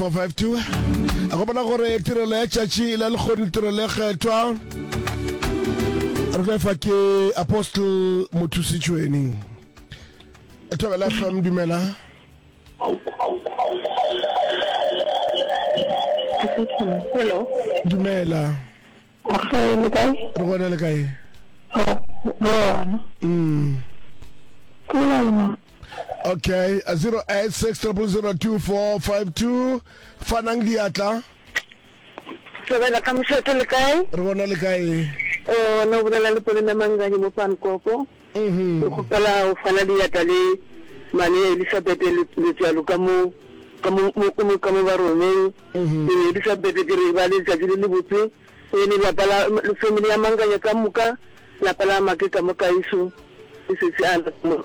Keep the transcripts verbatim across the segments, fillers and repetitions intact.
five two a go bona gore tirelo ya tšatši la lekgodi tirelo ya kgethwa re ka fa ke Apostle Mothusitšweni e thobela F M dumela hello dumela okay le kae re bona le kae bona mm kula okay zero eight six zero zero two four five two fanang diatla sebela ka mosete le kae re bona le kae eh no bona le pele na mangani mo fan kopo mhm go pela o fana diatla le mane Elizabeth le tsalo ka mo ka mo mo ka mo ba rone mhm Elizabeth ke re ba le tsa le botse e ne la pala le family ya manganya ka muka la pala make ka mo ka iso se se ana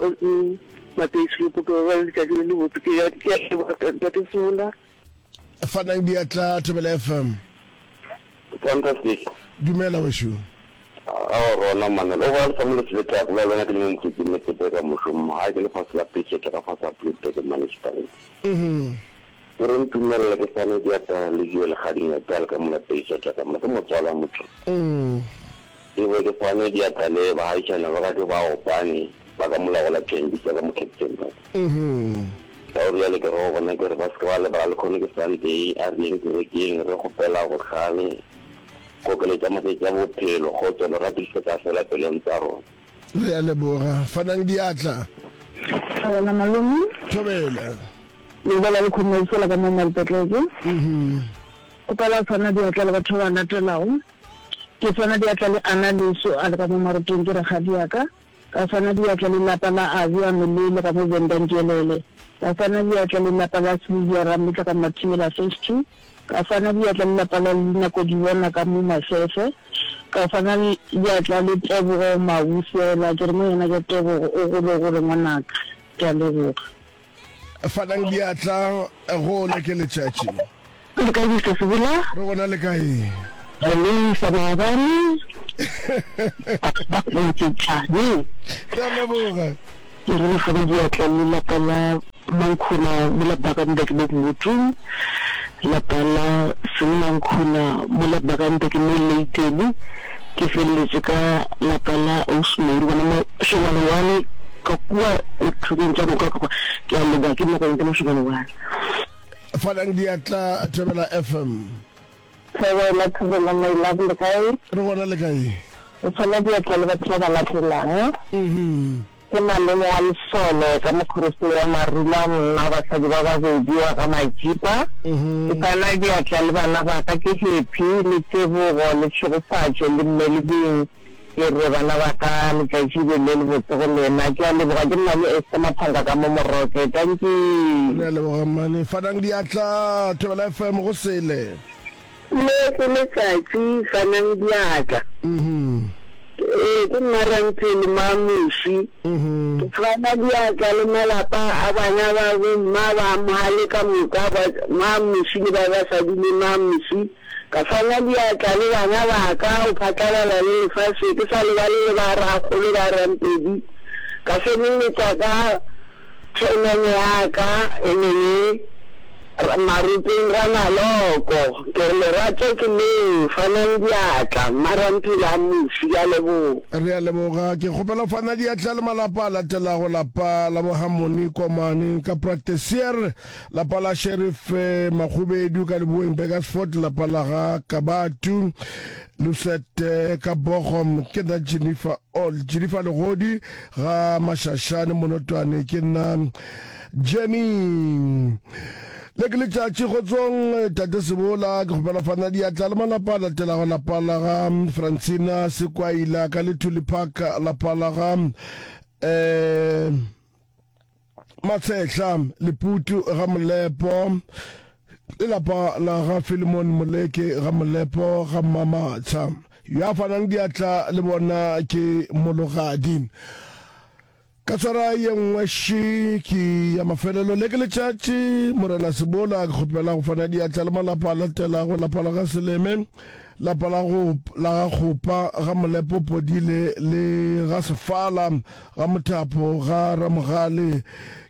mateisu ko ba le tsa le botse ke ya ke ke sula fanang diatla thobela F M fantastic dumela weshu a rona mana lo ba family se tla ba ba ke mo ke me ke ba mo shum ha ke le fasla petse ke ka fasla petse ke management mhm re ntumela ke fane diatla le yo le gadinga tala ka mo la petse ka mo ke mo tsala motho mhm e bo ke fane diatla le ba ha itšana ba ka ba o pani ba ka mo la gola kendi ka mo captain ba mhm o ya le ke ro bona ke re ba ska le ba le khone ke fane di a ring ke ke re go pela go khale go ke le tsa mo tsa bophelo go tsona ra ditse tsa fela pele ntsa ro re a leboga fanang diatla ana malumi thobela le bala le khona isela ka mo malpetleke mhm o pala tsana diatla le batho ba natelago ke tsana diatla le analiso a le ka mo marotong ke re ga diaka ka tsana diatla le lapa la a bua melele ka mo bendankelele ka tsana diatla le lapa la Sylvia Ramita ka Mathimela Festu ka tsana diatla le lapa la Lina ko diwana ka mo Masese ka tsana diatla le Tebogo Mawusela ke re mo yena ke Tebogo o go le go le ngwanaka ke a leboga fanang diatla go le ke le tšatši le ka di se bula re bona le kae le sababani ba mo tšhani re a leboga ke re fa diatla le lapa la Mankhuna mula bakande ke mutu la pala Mankhuna mula bakande ke leiteni ke feletse ka la pala Osmeri wana mo shwana wani ka kwa uthukinja mo ka kwa ke a le ke mo ka ntse mo shwana wani fanang diatla thobela F M sewa la thobela mai la le kae re bona le kae o tsala diatla le batho ba la tlela mhm ke malemo a lesole ka mokhristio ya marula mna ba sa ba ba bodiwa ka majipa mhm ke kana diatla le bana ba ka ke happy le Tebogo le Tshogofatso le Melvin ke re bana ba ka le ka jibe le le botsogo le na ke le boga ke nna le Esther Maphanga ka mo Moroke thank you re a leboga mane fanang diatla thobela F M go sele le ke le tsatsi fanang diatla mhm eh ke marantse le mamushi mhm tswana diatla le malapa a bana ba bo ma ba mahale ka moka ba mamushi le ba ba sa dile mamushi ka fana diatla le bana ba ka o phatlala le fashe ke sa le ba le ba ra go le ba rampedi ka se le tsa ka tshwenye ya ka ene marupeng ra maloko ke le ratso ke le fanang diatla marampi la mushi ya lebo re a leboga ke kgopela fana diatla le malapa a latelago lapa la Bohamoni Komane ka practicer lapa la Sheriff Makhubedu ka Leboeng Begersford lapa la ga Kabatu Lucette ka Bogom ke na Jennifer All Jennifer Legodi ga Mashashane Monotwane ke na Jenny le ke le tšatši go tsong tate Sebola ke kgopela fana diatla le malapa a latelago lapa la ga Francina Sekwaila ka Lethuli Park lapa la ga um Matshehla Leputu ga Molepo le lapa la ga Philemon Moleke ga Molepo ga Mamatsha ya fanang diatla le bona ke Mologadi ka tsara ye nngwe shi ki ya mafelelo le ke le tšatši Morena Sebola ke kgopela go fana diatla le malapa a latelago lapa la ga Seleme lapa la go la ga Kgopa ga Molepo Podile le ga Sefala ga Mothapo ga Ramogale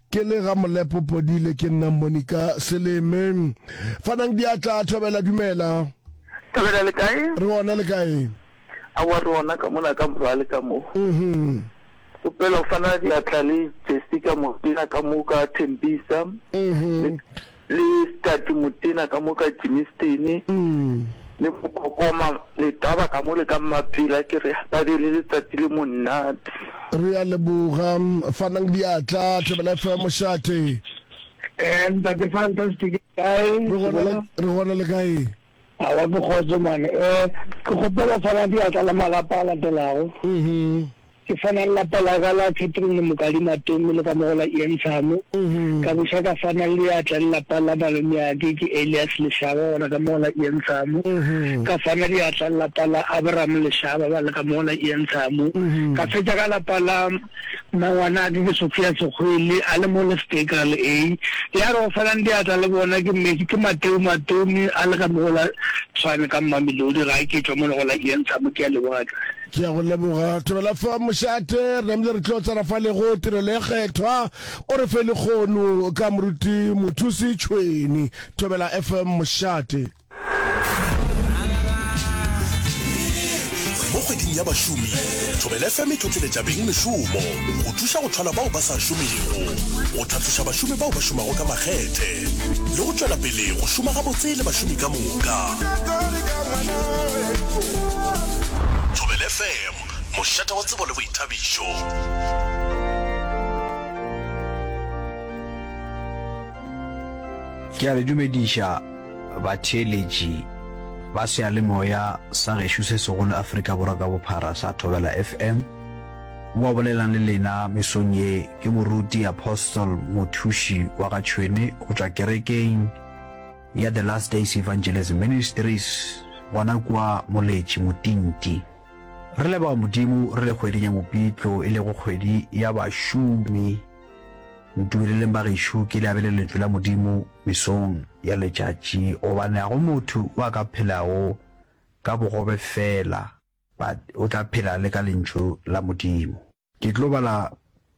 ke le ga Molepo Podile ke nna Monica Seleme fanang diatla Thobela dumela Thobela le kae re ona le kae a wa rona ka mona ka mrale ka mo mhm o pela fana diatla le Jessica Motina ka mo ka Tembisa mhm le Stati Motina ka mo ka Jimistini mhm le kokoma le taba ka mo le ka mapila ke re ba di le tsatsi le monate re ya le bogam fanang diatla Thobela F M Moshate and that the fantastic guy re gona le kae a wa go khotso mane eh ke gopela fana di atla la malapa la telago mhm ke fana la palaga la Catherine Mokadi Matome le ka mola Iensamo ka busa ka fana le atla la pala ba le ya ke Elias Leshaba ona ka mola Iensamo ka fana le atla la pala Abraham Leshaba ba le ka mola Iensamo ka fetsa ka la pala mawana ke Sofia Tsogwele a le mo le speaker le e ya ro fana ndi atla le bona ke me ke Mateo Matome a le ka mola tshwane ka Mamelodi ga ke tswa mo le gola Iensamo ke le wa ke a go leboga Thobela F M Moshate re mle re tlotsa ra fa le go tiro le kgethwa o re fe le khono ka moruti mothusi tshweni Thobela F M Moshate mo kgweding ya bashumi Thobela F M e tlotleletša beng mešomo go thuša go tlhola bao ba sa šomego go tlhatloša bašomi bao ba šomago ka makgethe le go tšwela pele go šoma gabotse le bašomi ka moka Thobela F M mošate wa tsebo le boithabišo ke a le dumediša batheeletši ba seyalemoya sa gešo se segolo Afrika Borwa ka bophara sa Thobela F M mo bolelang le lena mesong ye ke moruti Apostle Mothuši wa ga Tšhwene go tšwa kerekeng ya The Last Days Evangelism Ministries gona kwa Moletši Motinti re le ba modimo re le kgwedi ya Mopitlo e le go kgwedi ya bašomi ntumeleleng ba gešo ke le abele lentswe la modimo mesong ya letšatši gobane go motho wa ka phelago ka bogobe fela but o tla phela le ka lentswe la modimo ke tlo bala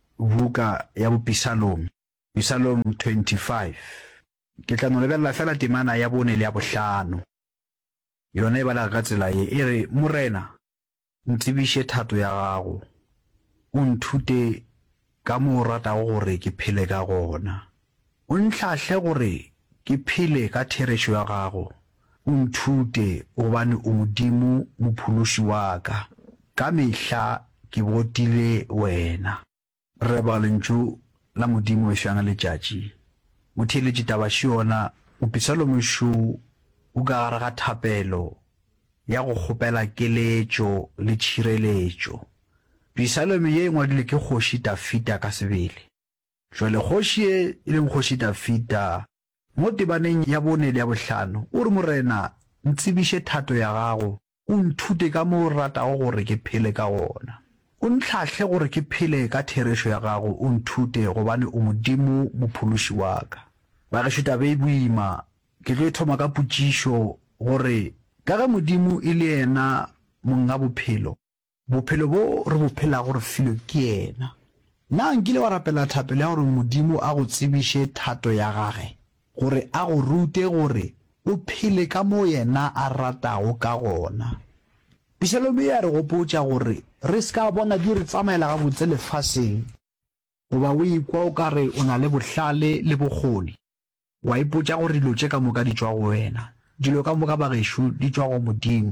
buka ya bo Psalm Psalm twenty-five ke tla no lebella fela temana ya bone le ya bohlano yona e bala ka tsela ye e re morena ntsebiše thato ya gago o nthute ka mo rata gore ke phele ka gona o ntlhahle gore ke phele ka theresho ya gago o nthute gobane o modimo mophološi wa ka ka mehla ke botile wena re ba lentšu la modimo e šwana letšatši motheeletši taba še yona o Psalmosho o ka gare ga thapelo ya go kgopela keletšo le tšhireletšo Psalm ye ngwadilwe ke kgoši Dafita ka sebele jwale kgoši e leng kgoši Dafita mo tebaneng ya bone le ya bohlano o re morena ntsebiše thato ya gago o nthute ka mo ratago gore ke phele ka gona o ntlhahle gore ke phele ka theresho ya gago o nthute gobane o modimo mophološi wa ka ba ge taba e boima ke tlo thoma ka potšišo gore ka ga modimo e le yena monga bophelo bophelo bo re bophela gore filo ke yena na nkile wa rapela thapelo ya gore modimo a go tsebiše thato ya gage gore a go rute gore o phele ka mo yena a ratago ka gona Psalm ya re gopotša gore re ska bona di re tsamaela ga botse lefaseng goba o ikwa o ka re o na le bohlale le bokgoni wa ipotša gore dilo tše ka moka di tšwa go wena dilo ka moka ba gešo di tšwa go modimo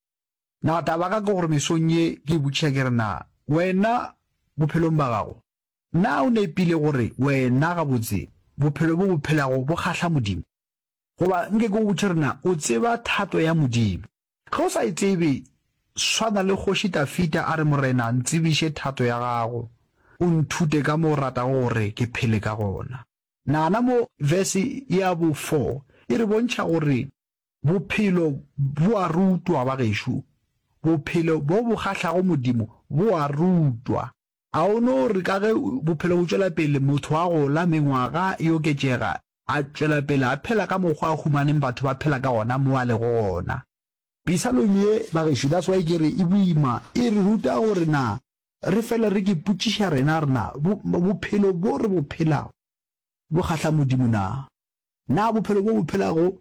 na taba ka gore mesong ye ke botšiša ke re na wena bophelong ba gago na o nepile gore wena ga botse bophelo bo bophelago bo kgahla modimo goba nke ke o botše re na o tseba thato ya modimo ga o sa e tsebe swana le kgoši Dafita a re morena ntsebiše thato ya gago o nthute ka mo rata gore ke phele ka gona nana mo verse ya bo four e re bontšha gore bophelo bo a rutwa ba gešo bophelo bo bo kgahlago modimo bo a rutwa a o no re ka ge bophelo bo tšwela pele motho wa go la mengwaga e oketšega a tšwela pele a phela ka mokgwa a humaneng batho ba phela ka gona mo a le gona Psalm ye ba gešo that's why ke re e boima e re ruta gore na re fela re ke putšiša rena rena bophelo bo re bophelago bo kgahla modimo na na bophelo bo bo phelago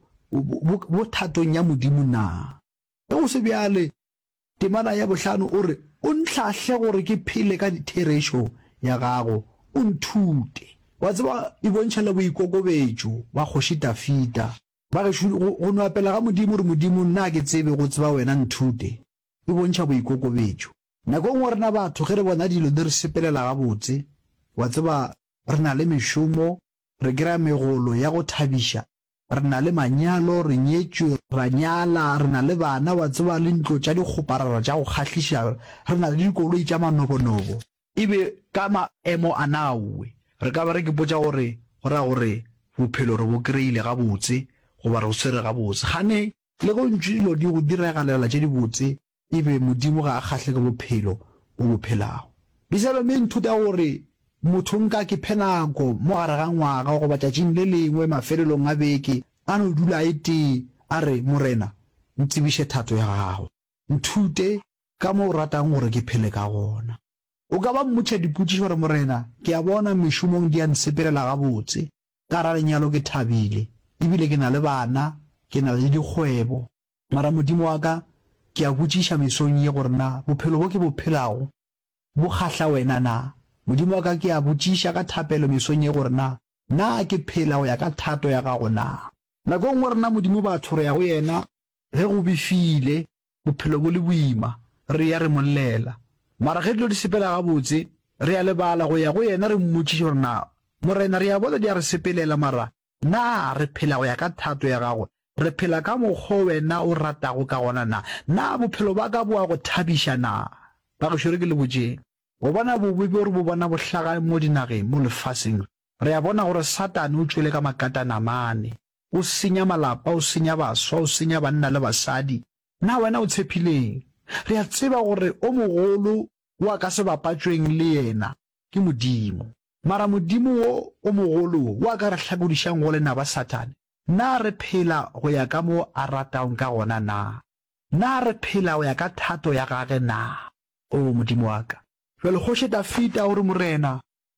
bo thatong ya modimo na go se bjale temana ya bohlano o re o ntlhahle gore ke phele ka theresho ya gago o nthute wa tseba e bontšha le boikokobetšo ba kgoši Dafita ba ge go nwapela ga modimo re modimo nna ke tsebe go tseba wena nthute e bontšha boikokobetšo nako ngwe rena batho ge re bona dilo di re sepelela gabotse wa tseba re na le mešomo re kry-a megolo ya go thabiša re na le manyalo re nyetšwe ra nyala re na le bana wa tseba le ntlo tša dikgoparara tša go kgahliša re na le dikoloi tša manobonobo ebe ka maemo a nawe re ka ba re ke potša gore go raya gore bophelo re bo kry-ile gabotse goba re go swere gabotse gane le go ntši dilo di go diragalela tše di botse ebe modimo ga a kgahle ka bophelo o bo phelago biselo me nthuta gore motho nka ke phenako mo gare ga ngwaga go batšatšing le lengwe mafelelong a beke a no dula e tee a re morena ntsebiše thato ya gago nthute ka mo o ratang gore ke phele ka gona o ka ba mmotša dipotšišo gore morena ke a bona mešomong di a nsepelela gabotse ka ra lenyalo ke thabile ebile ke na le bana ke na le dikgwebo mara modimo wa ka ke a botšiša mesong ye gore na bophelo bo ke bo phelago bo kgahla wena na modimo wa ka ke a botšiša ka thapelo mesong ye gore na na ke phela go ya ka thato ya gago na nako ngwe rena modimo batho re ya go yena ge go befile bophelo bo le boima re ya re mollela mara ge dilo di sepela gabotse re ya lebala go ya go yena re mmotšiše gore na morena re ya bona di a re sepelela mara na re phela go ya ka thato ya gago re phela ka mokgwa wena o ratago ka gona na na bophelo ba ka bo a go thabiša na ba go šore ke le botšeng go bona bobebe gore bo bona bohlaga mo dinageng mo lefaseng re ya bona gore satane o tšwele ka makatana mane o senya malapa o senya baswa o senya banna le basadi na wena o tshepileng re a tseba gore o mogolo wa ka se bapatšweng le yena ke modimo mara modimo wo o mogolo wa ka re hlakodišang go lena ba satane na re phela go ya ka mo a ratang ka gona na na re phela go ya ka thato ya gage na o modimo wa ka jwale kgoši Dafita gore morena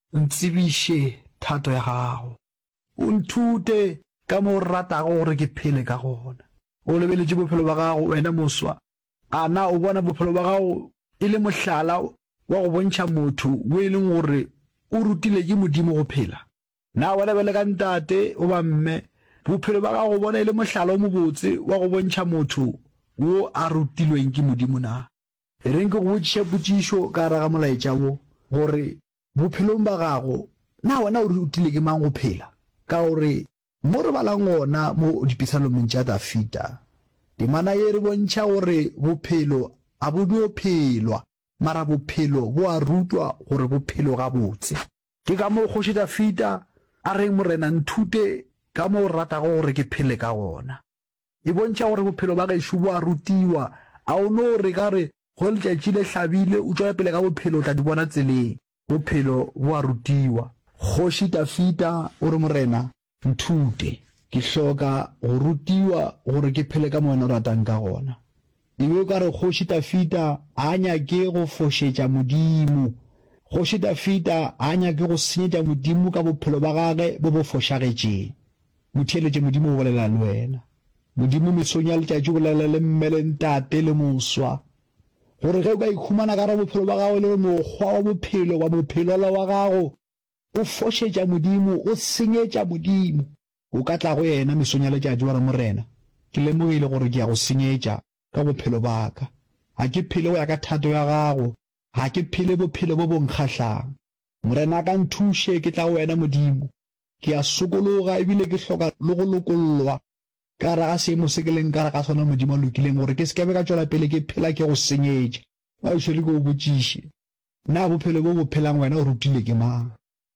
ntsebiše thato ya gago o nthute ka mo ratago gore ke phele ka gona o lebeletše bophelo ba gago wena moswa a na o bona bophelo ba gago e le mohlala wa go bontšha motho o e leng gore o rutile ke modimo go phela na o lebele ka ntate o ba mme bophelo ba gago bona e le mohlala o mobotse wa go bontšha motho wo a rutilweng ke modimo na e reng ke go botšiša potšišo ka raga molaetša wo gore bophelong ba gago na wena o rutile ke mang go phela ka gore mo re balang gona mo dipisalomong tša Dafita temana ye re bontšha gore bophelo a bo dio phelwa mara bophelo bo a rutwa gore bophelo gabotse ke ka mo kgoši Dafita a reng morena nthute ka mo ratago gore ke phele ka gona e bontšha gore bophelo ba gešo bo a rutiwa a o no re ka re go letšatši le hlabile o tšwela pele ka bophelo o tla di bona tseleng bophelo bo a rutiwa kgoši Dafita o re morena nthute ke hloka go rutiwa gore ke phele ka mo wena o ratang ka gona ebe o ka re kgoši Dafita a nyake go fošetša modimo kgoši Dafita a nyake go senyetša modimo ka bophelo ba gage bo bo fošagetšeng motheletše modimo o bolela le wena modimo mesong ya letšatši o bolela le mmele ntate le moswa gore ge o ka ikhumana ka re bophelo ba gago le mokgwa wa bophelo wa bophelo wa gago o fošetša modimo o senyetša modimo o ka tla go yena mesong ya letšatši wa re morena ke lemogile gore ke ya go senyetša ka bophelo ba ka ga ke phele go ya ka thato ya gago ga ke phele bophelo bo bonkgatlhang morena ka nthuše ke tla go wena modimo ke a sokologa ebile ke hloka le go lokollwa ka ra ga seemo se ke leng ka ra ka sona modimo a lokileng gore ke sekebe ka tšwela pele ke phela ke go senyetša a šele ke go botšiše na bophelo bo bo phelang wena o rutile ke mang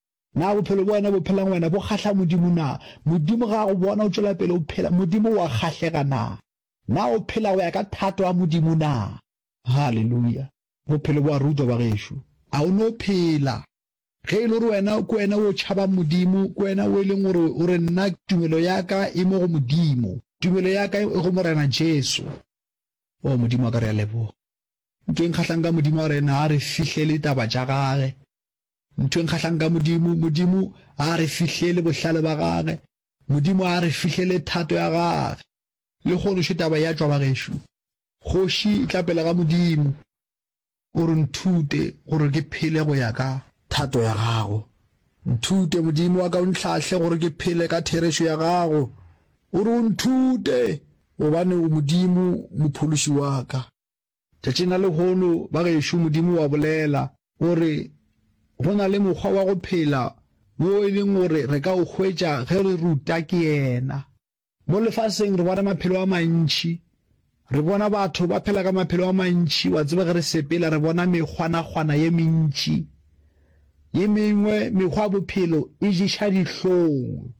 na bophelo bo wena bo phelang wena bo kgahla modimo na modimo ga go bona o tšwela pele o phela modimo wa kgahlega na na o phela go ya ka thato ya modimo na halleluja bophelo bo a rutwa ba gešo a o no phela ge e le gore wena ko wena o tšhaba modimo ko wena o e leng gore o re nna tumelo ya ka e mo go modimo tumelo ya ka e go morena Jesu o modimo a ka re a leboga ke nkgatlhang ka modimo a rena a re fihlele taba tša gage ntho nkgahlang ka modimo modimo a re fihlele bohlale ba gage modimo a re fihlele thato ya gage le gono se taba ya tswa ba geshu khoshi tla pele ga modimo o re nthute gore ke phele go ya ka thato ya gago nthute modimo wa ka o ntlhahle gore ke phele ka theresho ya gago o re nthute gobane o modimo mophološi wa ka tšatšina le gono ba geshu modimo wa bolela gore go na le mokgwa wa go phela wo e leng gore re ka o hwetša ge re ruta ke yena mo lefaseng re bona maphelo a mantši re bona batho ba phela ka maphelo a mantši wa tseba ge re sepela re bona mekgwana-kgwana ye mentši ye mengwe mekgwa ya bophelo e ješa dihlong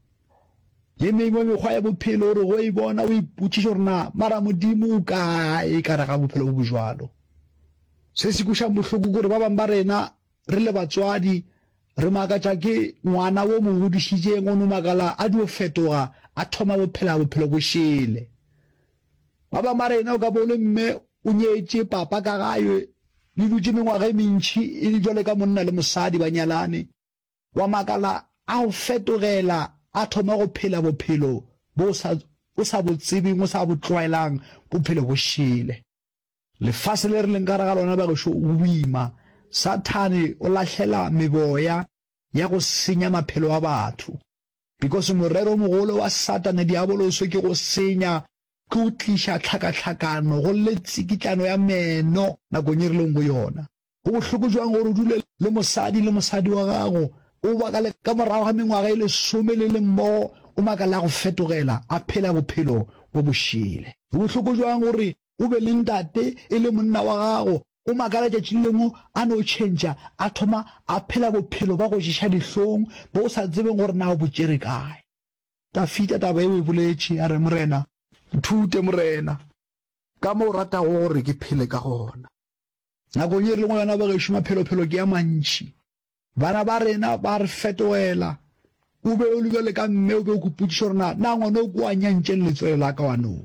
ye mengwe mekgwa ya bophelo gore go e bona o ipotšiša gore na mara modimo o kae ka re ga bophelo bo bojwalo se se kušang bohloko gore ba bangwe ba rena re le batswadi re makatša ke ngwana wo mo godišitšeng o no makala a dio fetoga a thoma bophela bophelo bo šele ba bangwe ba rena o ka bo le mme o nyetše papa ka gae le dutše mengwaga e mentši e le jwale ka monna le mosadi ba nyalane wa makala a o fetogela a thoma go phela bophelo bo o sa bo tsebeng o sa bo tlwaelang bophelo bo šele lefase le re leng ka re ga lona ba gešo o boima Sathane o lahlela meboya ya go senya maphelo a batho because morero mogolo wa Satane diaboloso ke go senya ke o tliša tlhakatlhakano go le tsikitlano ya meno nakong e re leng go yona go bohloko jwang gore o dule le mosadi le mosadi wa gago o bakale ka morago ga mengwaga e lesome le le mmogo o makala go fetogela a phela bophelo bo bošele go bohloko jwang gore o be le ntate e le monna wa gago o makala tšatši lengwe a no tšhentša a thoma a phela bophelo ba go ješa dihlong bo o sa tsebeng gore na o botšere kae Dafita taba e o e boletše a re morena nthute morena ka mo o ratago gore ke phele ka gona nakong e re lengwe yona ba gešo maphelophelo ke ya mantši bana ba rena ba re fetogela o be o lebele ka mme o be o kopotšiša gore na na ngwana o ko a nyantšeng letswele la ka wanong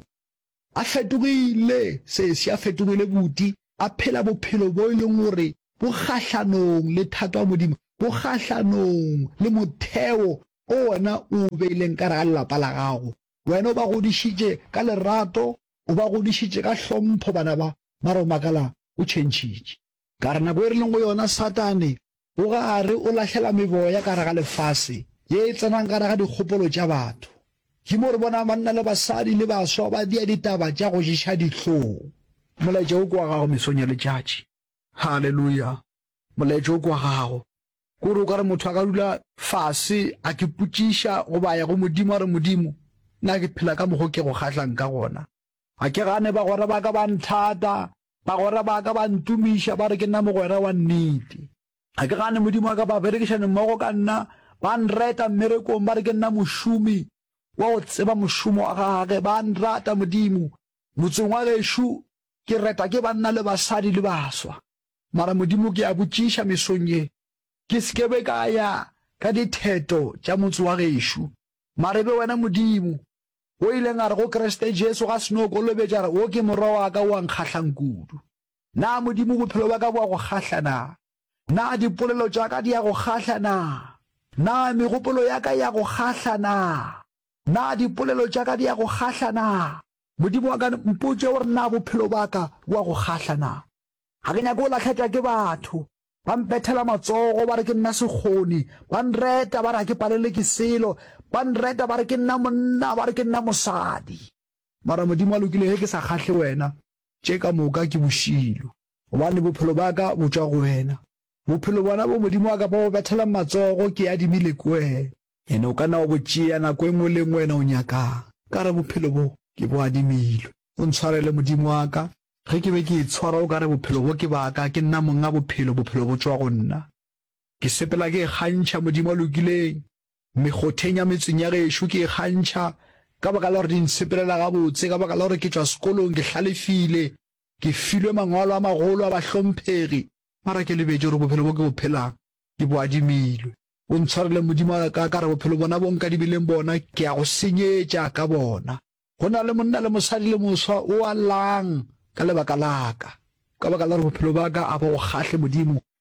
a fetogile sese a fetogile boti a phela bophelo bo e leng gore bo kgahlanong le thato ya modimo bo kgahlanong le motheo o wena o beileng ka re ga lelapa la gago wena o ba godišitše ka lerato o ba godišitše ka hlompho bana ba mara o makala o tšhentšhitše ka re nako e re leng go yona Satane o gare o lahlela meboya ka re ga lefase ye e tsenang ka re ga dikgopolo tša batho ke mo re bona banna le basadi le baswa ba dia ditaba tša go ješa dihlong molaetša o kwa gago mesong ya letšatši halleluja molaetša o kwa gago kore o ka re motho a ka dula fase a ke potšiša go baya go modimo a re modimo nna ke phela ka mokgwa ke go kgahlang ka gona a ke gane bagwera ba ka ba nthata bagwera ba ka ba ntumiša ba re ke nna mogwera wa nnete a ke gane modimo a ka ba berekišane mmogo ka nna ba nreta mmerekong ba re ke nna mošomi wa go tseba mošomo wa gage ba nrata modimo motseng wa gešo ke reta ke banna le basadi le baswa mara modimo ke a botšiša mesong ye ke sekebe ka ya ka ditheto tša motse wa gešo mara ebe wena modimo o ileng a re go Kriste Jesu ga seno ko lebetša re o ke morwa wa ka o a nkgahlang kudu na modimo bophelo ba ka bo a go kgahlana na dipolelo tša ka di a go kgahlana na megopolo ya ka ya go kgahlana na dipolelo tša ka di a go kgahlana modimo wa ka mpotše gore na bophelo ba ka bo a go kgahlana ga ke nyake o lahletša ke batho ba mpethela matsogo ba re ke nna sekgoni ba nreta ba re ke palele ke selo ba nreta ba re ke nna monna ba re ke nna mosadi mara modimo a lokile he ke sa kgahle wena tše ka moka ke bošilo gobane bophelo ba ka bo tšwa go wena bophelo bona bo modimo wa ka ba bo bethela matsogo ke adimile ko wena ene o ka nna o bo tšea nako e nngwe le nngwe wena o nyakang ka re bophelo bo ke bo adimilwe o ntshwarele modimo wa ka ge ke be ke itshwara o ka re bophelo bo ke baka ke nna monga bophelo bophelo bo tswa go nna ke sepela ke kgantšha modimo a lokileng mekgotheng ya metseng ya gešo ke kgantšha ka baka la gore di nsepelela gabotse ka baka la gore ke tswa sekolong ke hlalefile ke filwe mangwalo a magolo a bahlomphegi mara ke lebetse gore bophelo bo ke bo phelang ke bo adimilwe o ntshwarele modimo wa ka ka re bophelo bona bo nkadibileng bona ke a go senyetša ka bona go na le monna le mosadi le moswa o a lang ka lebaka laka ka baka la gore bophelo ba ka a bo go kgahle modimo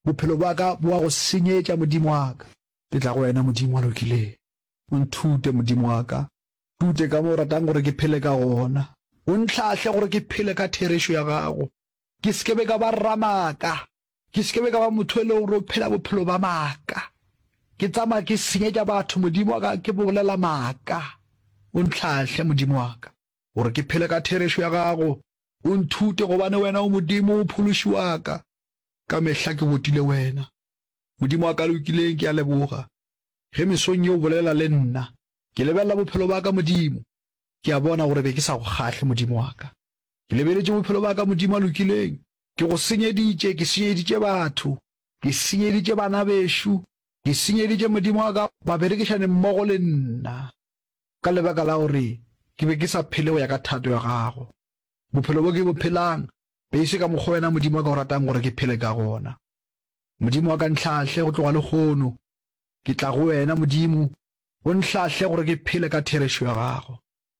bophelo ba ka bo a go senyetša modimo wa ka ke tla go wena modimo wa lokileng o nthute modimo wa ka tute ka mo o ratang gore ke phele ka gona o ntlhahle gore ke phele ka therešo ya gago ke sekebe ka ba ramaka ke sekebe ka ba motho e le gore o phela bophelo ba maaka ke tsamaya ke senyetša batho modimo wa ka ke bolela maaka o ntlhahle modimo wa ka gore ke phele ka therešo ya gago o nthute gobane wena o modimo o phološi wa ka ka mehla ke botile wena modimo wa ka lokileng ke a leboga ge mesong yeo bolela le nna ke lebelela bophelo ba ka modimo ke a bona gore be ke sa go kgahle modimo wa ka ke lebeletše bophelo ba ka modimo a lokileng ke go senyeditše ke senyeditše batho ke senyeditše bana bešo ke senyeditše modimo wa ka ba berekišane mmogo le nna ka lebaka la gore ke be ke sa phele go ya ka thato ya gago bophelo bo ke bo phelang be se ka mokgwa wena modimo wa ka o ratang gore ke phele ka gona modimo wa ka ntlhahle go tloga lekgono ke tla go wena modimo o ntlhahle gore ke phele ka therešo ya gago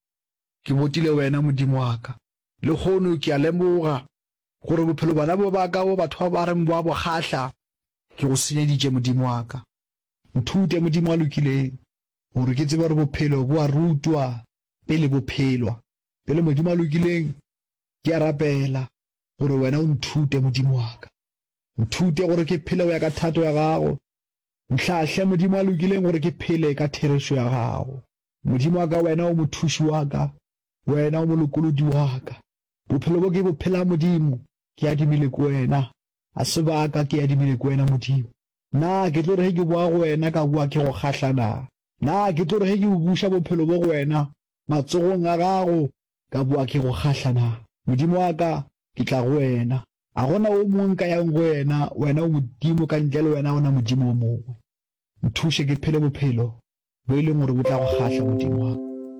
ke botile wena modimo wa ka lekgono ke a lemoga gore bophelo bana bo ba ka bo batho ba ba reng bo a bo kgahla ke go senyeditše modimo wa ka nthute modimo wa lokileng gore ke tsebe gore bophelo bo a rutwa pele bophelwa pele modimo wa lokileng ke a rapela gore wena o nthute modimo wa ka nthute gore ke phele go ya ka thato ya gago ntlhahle modimo wa lokileng gore ke phele ka therešo ya gago modimo wa ka wena o mothuši wa ka wena o molokolodi wa ka bophelo bo ke bo phela modimo ke adimile ko wena a sebaka ke adimile ko wena modimo na ke tlo re ke boa go wena ka bua ke go kgahlana na ke tlo re ke o buša bophelo bo go wena matsogong a gago ka bua ke go kgahlana modimo wa ka ke tla go wena a gona o mongwe ka yang go wena wena o modimo ka ntle le wena ona modimo o mongwe nthushe ke phele bophelo bo ile gore bo tla go kgahla modimo wa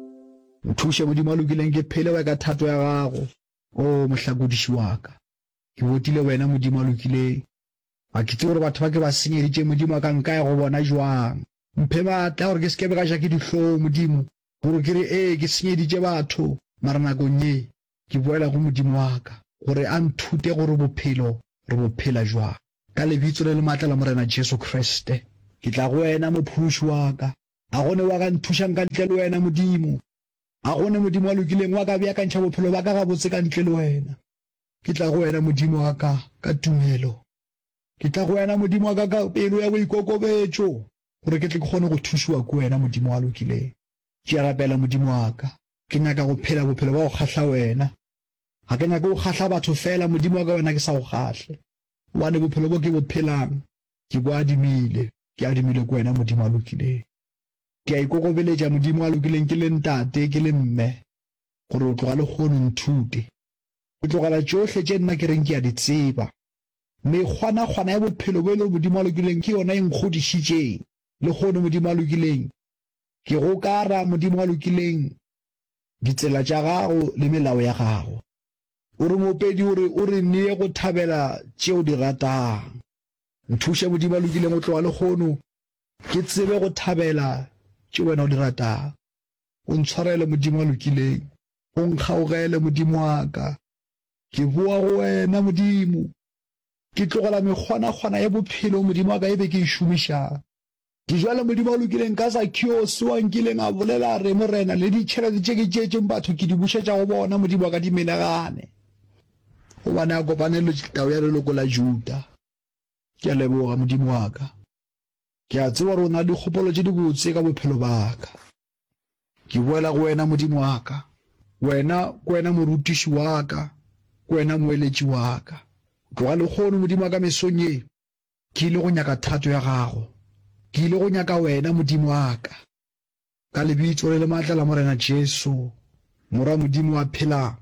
nthushe modimo wa lokileng ke phele wa ka thato ya gago o mohlakodiši wa ka ke botile wena modimo wa lokileng a ke tse gore batho ba ke ba senyeditše modimo wa ka nka ya go bona jwang mphe matla gore ke sekebe ka ja ke dihlong modimo gore ke re ee ke senyeditše batho mara nakong ye ke boela go modimo wa ka gore a nthute gore bophelo re bophela jwang ka lebitso le le maatla la morena Jesu Kriste ke tla go wena mophološi wa ka a gone wa ka nthušang ka ntle le wena modimo a gone modimo wa lokileng wa ka beakantšha bophelo ba ka gabotse ka ntle le wena ke tla go wena modimo wa ka ka tumelo ke tla go wena modimo wa ka ka pelo ya boikokobetšo gore ke tle ke kgone go thušiwa ko wena modimo wa lokileng ke a rapela modimo wa ka ke nyaka go phela bophelo ba go kgahla wena ga ke nyaka go kgahla batho fela modimo wa ka wena ke sa go kgahle wane bophelo bo ke bo phelang ke bo adimile ke adimile ko wena modimo wa lokileng ke a ikokobeletša modimo wa lokileng ke le ntate ke le mme gore o tloga lekgono nthute o tlogela tšohle tše nna ke reng ke a di tseba mekgwana-kgwana ya bophelo bo e le modimo wa lokileng ke yona e nkgodišitšeng lekgono modimo wa lokileng ke go kara modimo wa lokileng ditsela tša gago le melao ya gago o re mopedi ore o re neye go thabela tšeo di ratang nthuše modimo wa lokileng go tloga lekgono ke tsebe go thabela tšeo wena o di ratang o ntshwarele modimo wa lokileng o nkgaogele modimo wa ka ke boa go wena modimo ke tlogela mekgwana-kgwana ya bophelo modimo wa ka e be ke e šomišang ke jwale modimo wa lokileng ka Zakios wa nkileng a bolela re morena le ditšhelete tše ke tšetšeng batho ke di bušetša go bona modimo wa ka di menagane gobane a kopane le tao ya leloko la Juda ke a leboga modimo wa ka ke a tseba gore o na le dikgopolo tše di botse ka bophelo ba ka ke boela go wena modimo wa ka wena ko wena morutiši wa ka ko wena moeletši wa ka tloga lekgono modimo wa ka mesong ye ke ile go nyaka thato ya gago ke ile go nyaka wena modimo wa ka ka lebitso le le maatla la morena Jesu mora modimo wa phelang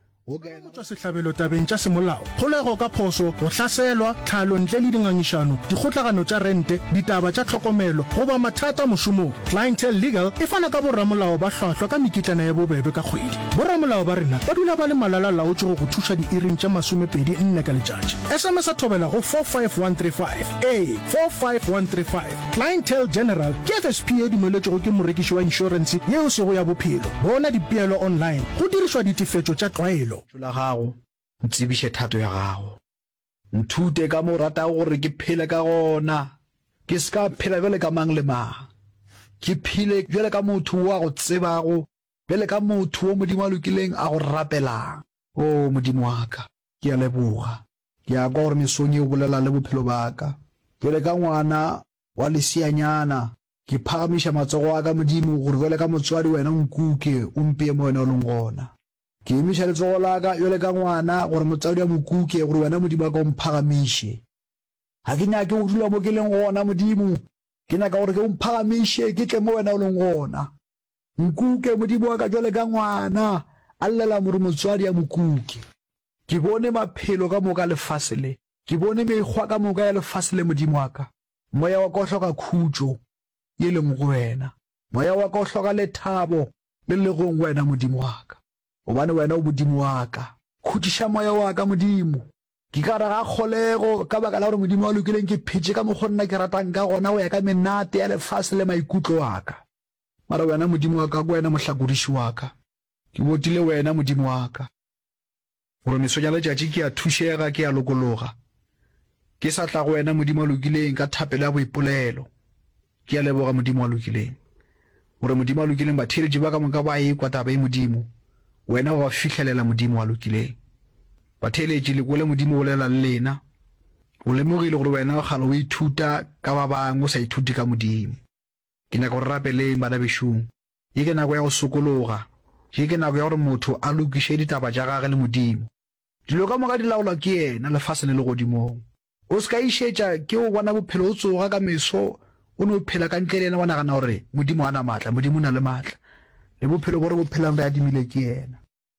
tša sehlabelo tabeng tša semolao kgolego ka phoso go hlaselwa tlhalo ntle le dingangišano dikgotlagano tša rente ditaba tša tlhokomelo goba mathata mošomong Clientele Legal e fana ka borramolao ba hlwahlwa ka mekitlana ya bobebe ka kgwedi borramolao ba rena ba dula ba le malala laotše go go thuša diiring tša masomepedi nne ka letšatši sms a thobela go four five one three five a four five one three five Clientele General ke F S P e dumeletšego ke morekiši wa inšorense yeo sego ya bophelo bona dipeelo online go dirišwa ditefetšo tša tlwaelo la gago ntsebiše thato ya gago nthute ka mo rata gore ke phele ka gona ke ska phela bjale ka mang le mang ke phile bjale ka motho wa go tsebago bjale ka motho o modimo a lokileng a go rapelang o modimo wa ka ke a leboga ke a kwa gore mesong e o bolela le bophelo ba ka bjale ka ngwana wa lesianyana ke phagamiša matsogo a ka modimo gore bjale ka motswadi wena nkuke o mpeye mo wena o leng gona ke emiša letsogo la ka bjale ka ngwana gore motswadi a mokuke gore wena modimo a ka o mphagamiše ga ke nyake go dula mo ke leng gona modimo ke nyaka gore ke o mphagamiše ke tle mo wena o leng gona nkuke modimo wa ka bjale ka ngwana a llela more motswadi a mokuke ke bone maphelo ka moka lefase le ke bone mekgwa ka moka ya lefase le modimo wa ka moya wa ka o hloka khutso ye leng go wena moya wa ka o hloka lethabo le le go wena modimo wa ka obane wena o modimo wa ka khutiša moya wa ka modimo ke ka ra ga kgolego ka baka la gore modimo wa lokileng ke phetse ka mogonna ke ratang ka gona go ya ka menate ya lefase le maikutlo wa ka mara wena modimo wa ka go wena mohlakodiši wa ka ke botile wena modimo wa ka gore mesonya letšatši ke a thušega ke a lokologa ke sa tla go wena modimo wa lokileng ka thapelo ya boipolelo ke a leboga modimo wa lokileng gore modimo wa lokileng batheletši ba ka moka ba ekwa taba e modimo wena wa fihlelela modimo wa lokileng batheletši le kole modimo o lela le lena o lemogile gore wena o gale o ithuta ka ba bangwe o sa ithuti ka modimo ke nyaka gore rapeleng bana bešong ye ke nako ya go sokologa ye ke nako ya gore motho a lokiše ditaba tša gage le modimo dilo ka moka di laolwa ke yena lefase le le godimong o se ka išetša ke o bona bophelo o tsoga ka meso o ne o phela ka ntle le ena wa nagana gore modimo a na maatla modimo o na le maatla le bophelo bo re bo phelang re adimile ke yena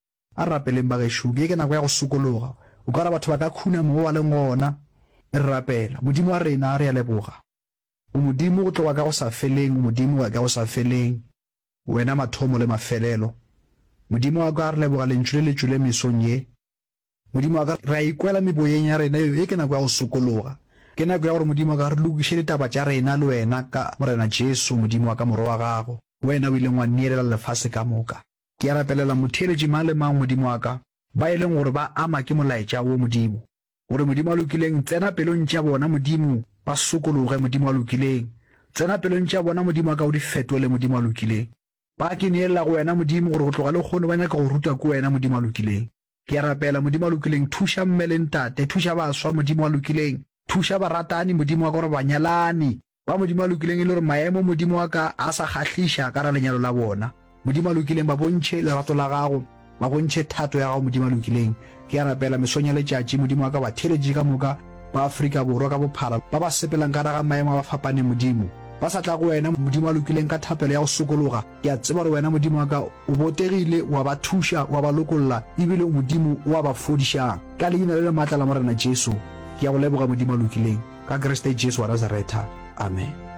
a rapeleng ba gešo ke ke nako ya go sokologa o ka ra batho ba ka khuna mo wa leng gona re rapela modimo wa rena re a leboga o modimo go tloga ka go sa feleng modimo wa ka go sa feleng wena mathomo le mafelelo modimo wa ka re leboga lentšu le letšo le mesong ye modimo wa ka re a ikwela meboyeng ya rena e ke nako ya go sokologa ke nako ya gore modimo wa ka re lokiše ditaba tša rena le wena ka morena Jesu modimo wa ka moro wa gago wena o ileng wa neelela lefase ka moka ke a rapelela motheletši mang le mang modimo wa ka ba e leng gore ba ama ke molaetša wo modimo gore modimo wa lokileng tsena pelong tša bona modimo ba sokologe modimo wa lokileng tsena pelong tša bona modimo wa ka o di fetole modimo wa lokileng ba ke neelela go wena modimo gore go tloga le kgone ba nyaka go ruta ko wena modimo wa lokileng ke a rapela modimo wa lokileng thuša mme le ntate thuša baswa modimo wa lokileng thuša baratani modimo wa ka gore banyalani ba modimo wa lokileng e le gore maemo modimo wa ka a sa kgahlisa ka ra lenyalo la bona modimo wa lokileng ba bontšhe lerato la gago ba bontšhe thato ya gago modimo wa lokileng ke a rapela mesonya letšatši modimo wa ka batheletši ka moka ba Afrika Borwa ka bophara ba ba sepelang ka raga maemo a ba fapaneng modimo ba sa tla go wena modimo wa lokileng ka thapelo ya go sokologa ke a tseba gore wena modimo wa ka o botegile wa ba thuša wa ba lokolla ebile modimo wa ba fodišang ka leina le le maatla la morena Jesu ke a go leboga modimo wa lokileng ka Kriste Jesu wa Nazareta amen.